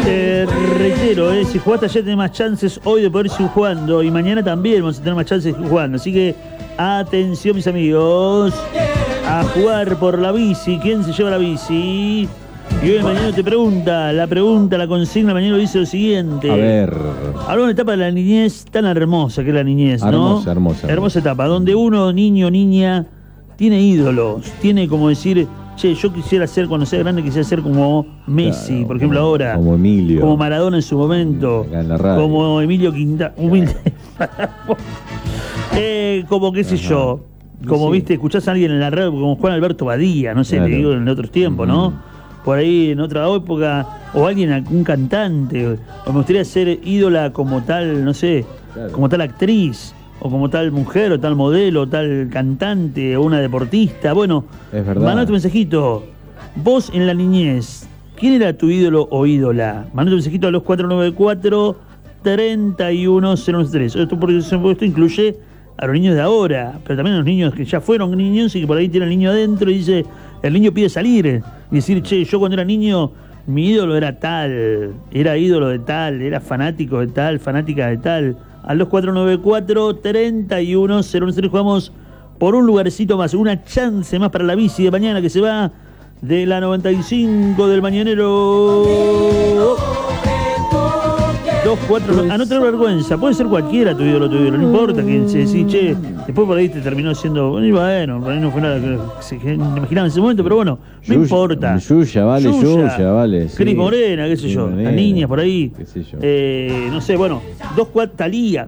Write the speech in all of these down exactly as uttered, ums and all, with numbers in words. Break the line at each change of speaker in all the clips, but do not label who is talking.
Eh, reitero, eh, si jugaste ayer tenés más chances hoy de poder seguir jugando y mañana también vamos a tener más chances de jugando. Así que atención, mis amigos, a jugar por la bici. ¿Quién se lleva la bici? Y hoy mañana te pregunta, la pregunta, la consigna mañana dice lo siguiente.
A ver.
Habla de una etapa de la niñez tan hermosa que es la niñez, ¿no?
Hermosa, hermosa.
Hermosa etapa, donde uno, niño, niña, tiene ídolos, tiene como decir, che, yo quisiera ser, cuando sea grande, quisiera ser como Messi,
Claro,
por ejemplo,
como,
ahora.
Como Emilio.
Como Maradona en su momento.
Acá en la radio.
Como Emilio Quintana. Humilde. eh, como qué sé
Ajá.
yo. Como
Sí.
viste, escuchás a alguien en la radio, como Juan Alberto Badía, no sé,
Claro.
te digo en otros tiempos,
Ujú.
¿no? Por ahí en otra época, o alguien, un cantante, o me gustaría ser ídola como tal, no sé,
Claro.
como tal actriz, o como tal mujer, o tal modelo, o tal cantante, o una deportista. Bueno,
Es verdad.
mandá tu mensajito. Vos en la niñez, ¿quién era tu ídolo o ídola? Mandá tu mensajito a los cuatro nueve cuatro, tres uno cero tres. Esto, porque esto incluye a los niños de ahora, pero también a los niños que ya fueron niños y que por ahí tienen el niño adentro y dice, el niño pide salir y decir, che, yo cuando era niño mi ídolo era tal, era ídolo de tal, era fanático de tal, fanática de tal. A los cuatro nueve cuatro, tres uno cero tres jugamos por un lugarcito más, una chance más para la bici de mañana que se va de la noventa y cinco del Mañanero. dos cuatro, a no tener vergüenza, puede ser cualquiera tu ídolo, tu ídolo, no importa que se decís, che, después por ahí te terminó siendo, bueno, por ahí no fue nada que se que imaginaba en ese momento, pero bueno, no
Yuya,
importa.
Yuya, vale, Yuya, vale. sí.
Cris Morena, qué sé
Cris
yo,
Morena,
las niñas por ahí,
qué sé yo.
eh, no sé, bueno, dos cuatro, Talía.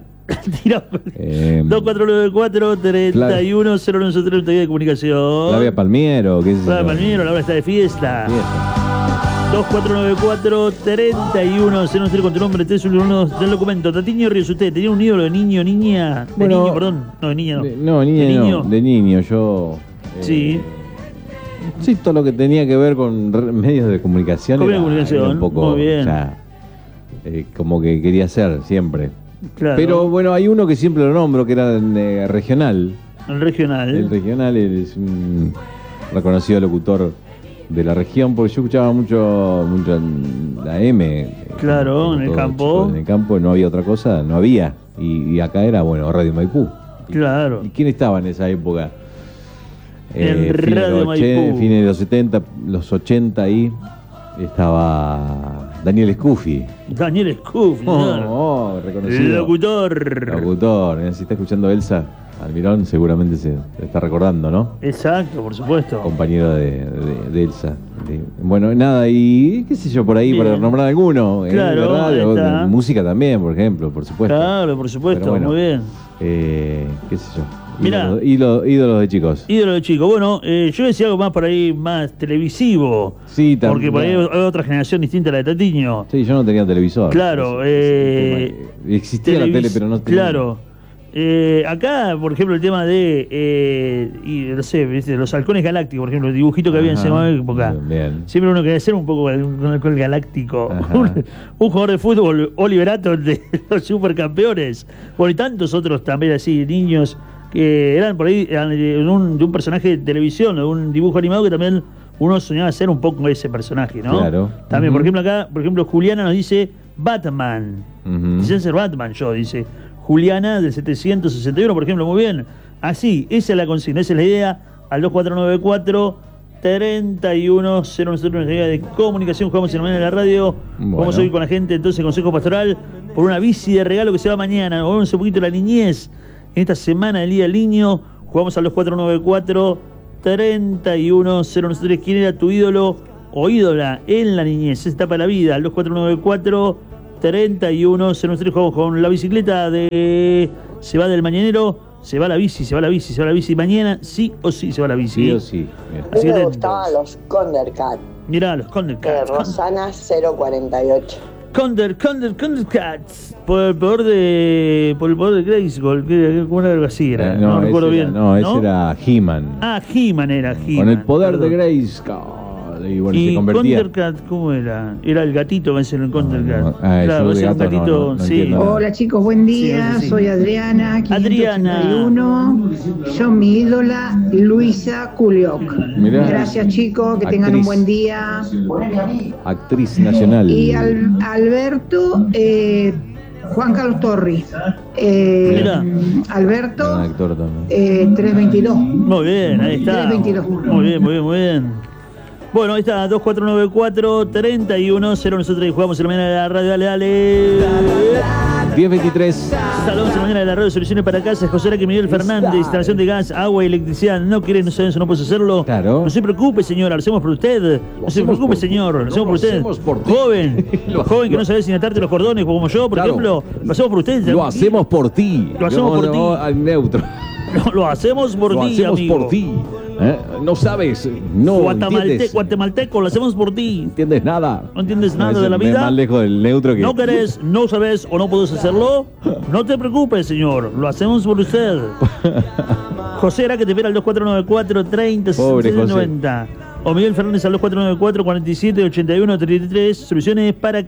Eh,
dos cuatro nueve cuatro, tres uno cero nueve tres de comunicación.
Flavia Palmiero, qué sé yo.
Flavia Palmiero, la hora está de fiesta.
Fiesta.
dos cuatro nueve cuatro, tres uno cero tres con tu nombre, tres uno uno del documento. Tatiño Ríos, usted tenía un ídolo de niño, niña. De
Bueno,
niño, perdón. No, de niña no.
De, no, niña,
¿De
no,
niño?
de niño, yo. eh,
Sí.
Sí, todo lo que tenía que ver con re- medios de comunicación.
Con
era-
medios de comunicación,
era un poco.
muy bien.
O sea, eh, como que quería ser siempre.
Claro.
Pero bueno, hay uno que siempre lo nombro, que era eh, regional.
el regional.
El regional es un reconocido locutor de la región, porque yo escuchaba mucho, mucho en la M. eh,
Claro,
como
en el
todo
campo.
chico, en el campo no había otra cosa, no había. Y, y acá era, bueno, Radio Maipú.
Claro.
¿Y quién estaba en esa época?
En
fines de
Radio
los ochen-
Maipú.
Fines de los setenta, los ochenta ahí, estaba Daniel Scufi.
Daniel Scuff,
Oh, oh, reconocido.
locutor.
Locutor. Eh, Si está escuchando Elsa Almirón, seguramente se se está recordando, ¿no?
Exacto, por supuesto.
Compañero de, de- de Elsa. De- bueno, nada, y qué sé yo, por ahí,
Bien.
para nombrar alguno. eh,
Claro,
de radio,
ahí está.
de música también, por ejemplo, por supuesto.
Claro, por supuesto,
Pero bueno,
muy bien.
Eh, qué sé yo.
Mirá.
Ídolos, ídolos- ídolos de chicos.
Ídolo de chico. Bueno, eh, yo decía algo más por ahí, más televisivo.
Sí, también.
Porque por ahí hay otra generación distinta a la de Tatiño.
Sí, yo no tenía televisor.
Claro,
Ese- ese
eh,
tema. Existía la
televis-
tele, pero no tenía.
Claro. Eh, acá, por ejemplo, el tema de, eh, y, no sé, ¿viste? Los halcones galácticos, por ejemplo, el dibujito que había en
Ajá,
esa época.
bien.
Siempre uno quería ser un poco un halcón galáctico.
Ajá.
Un, un jugador de fútbol, Oliver Atom, de los supercampeones. Bueno, y tantos otros también así, niños que eran por ahí eran de un, de un personaje de televisión, de un dibujo animado que también uno soñaba ser un poco ese personaje, ¿no?
Claro.
También, por
Ujú.
ejemplo, acá, por ejemplo, Juliana nos dice Batman.
Ujú.
Quisiera ser Batman, yo, dice Juliana del setecientos sesenta y uno, por ejemplo, muy bien. Así, esa es la consigna, esa es la idea. Al dos cuatro nueve cuatro, tres uno cero nueve una idea de comunicación. Jugamos en la mañana en la radio.
Bueno.
Vamos a ir con la gente, entonces, Consejo Pastoral, por una bici de regalo que se va mañana. Vamos un poquito de la niñez. En esta semana del Día del Niño, jugamos al dos cuatro nueve cuatro, tres uno cero nueve tres. ¿Quién era tu ídolo o ídola en la niñez? Esa etapa de la vida. Al dos cuatro nueve cuatro, tres uno cero nueve tres. Jugamos con la bicicleta de... Se va del Mañanero, se va la bici, se va la bici, se va la bici. Mañana sí o sí se va la bici.
Sí o sí. Bien.
Así
A mí
que
me
atentos.
gustaban los Condercat
Mirá, los
de
Condercats.
Rosana cero cuarenta y ocho.
Condor, Condor, Condercats. Por el poder de. Por el poder de Grayskull. que- ¿Cómo era algo así? Era,
Eh,
no, recuerdo
ese era-
bien.
No, ese era He-Man.
Ah, He-Man era He-Man.
Con el poder
perdón.
de Grayskull. y bueno,
y
se convertía.
Condercat, ¿cómo era? Era el gatito, va a ser el Condercat.
Ah, el
claro,
show
va a
de
ser un
gatos no,
gatito,
no, no
sí.
entiendo nada.
Hola chicos, buen día,
Sí, sí, sí.
soy Adriana,
Adriana.
quinientos ochenta y uno. Son mi ídola, Luisa Culioc.
Mirá.
Gracias chicos, que tengan
Actriz.
un buen día.
Actriz nacional.
Y al, Alberto, eh, Juan Carlos Torri. Eh,
Mira.
Alberto,
Gran actor también.
eh, trescientos veintidós.
Muy bien, ahí está.
tres veintidós.
Muy bien, muy bien, muy bien. Bueno, ahí está, dos cuatro nueve cuatro, tres uno cero. Nosotros jugamos en la mañana de la radio. Dale, dale.
diez veintitrés.
Saludos en la mañana de la radio. Soluciones para casa. José Araque Miguel Fernández. Instalación de gas, agua y electricidad. ¿No quieres, no sabes, no puedes hacerlo?
Claro.
No se preocupe, señor. Lo hacemos por usted. No se
hacemos
preocupe,
por ti.
señor. Lo
No,
hacemos por
lo
usted.
hacemos por ti.
Joven.
Lo-
Joven que
lo-
no sabe sin atarte los cordones, como yo, por
Claro.
ejemplo. Lo hacemos por usted.
Lo hacemos por ti.
Lo hacemos
no,
por
no,
ti.
al neutro.
Lo, lo hacemos por
Lo
ti,
hacemos
amigo.
por ti. ¿Eh? No sabes, no
Guatamalte-
entiendes,
Guatemalteco, lo hacemos por ti.
entiendes nada.
No entiendes nada
No,
de la
es
vida.
más lejos del neutro que.
No querés, no sabes o no podés hacerlo. No te preocupes, señor. Lo hacemos por usted. José era que te espera al dos cuatro nueve cuatro, treinta,
Pobre
sesenta y
José.
noventa. O Miguel Fernández al dos cuatro nueve cuatro, cuarenta y siete, ochenta y uno, treinta y tres. Soluciones para